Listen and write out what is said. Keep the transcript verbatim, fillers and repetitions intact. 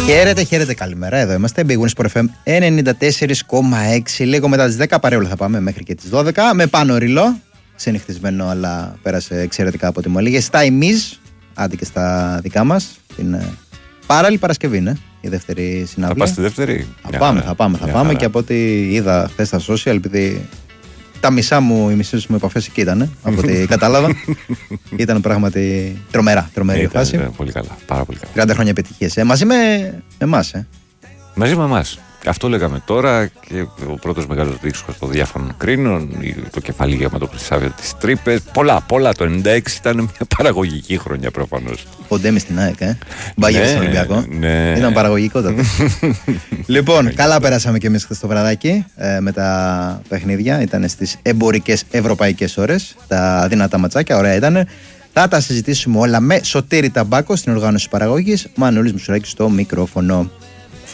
Χαίρετε, χαίρετε, καλημέρα. Εδώ είμαστε. Big Win Sport εφ εμ ενενήντα τέσσερα κόμμα έξι. Λίγο μετά τις δέκα παρέολα θα πάμε μέχρι και τις δώδεκα. Με πάνω ριλό. Συνηθισμένο, αλλά πέρασε εξαιρετικά από ό,τι μου έλεγε. Στα ημίζ, άντε και στα δικά μας. Την παράλληλη Παρασκευή, ναι. Η δεύτερη συναυλία. Θα πας στη δεύτερη. Θα πάμε, θα πάμε. Θα πάμε και από ό,τι είδα χθες στα social, επειδή τα μισά μου, οι μισές μου επαφές εκεί ήταν, από ό,τι κατάλαβα. Ήταν πράγματι τρομερά, τρομερή ήταν, φάση. Ήταν πολύ καλά, πάρα πολύ καλά. τριάντα χρόνια επιτυχίες. Ε, μαζί με εμάς, ε. Μαζί με εμάς. Αυτό λέγαμε τώρα και ο πρώτος μεγάλος δίσκος των διάφορων κρίνων, το κεφαλίγιο με το Χρυσάβιο της Τρύπες. Πολλά, πολλά. Το ενενήντα έξι ήταν μια παραγωγική χρονιά προφανώς. Ο Ντέμις στην ΑΕΚ, ε. Μπάγερ στον Ολυμπιακό. Ναι. Ήταν παραγωγικό τότε. Λοιπόν, καλά περάσαμε και εμείς χθες το βραδάκι ε, με τα παιχνίδια. Ήταν στις εμπορικές ευρωπαϊκές ώρες. Τα δυνατά ματσάκια, ωραία ήταν. Θα τα συζητήσουμε όλα με Σωτήρη Ταμπάκο στην οργάνωση παραγωγής. Μανώλης Μουσουράκης στο μικρόφωνο.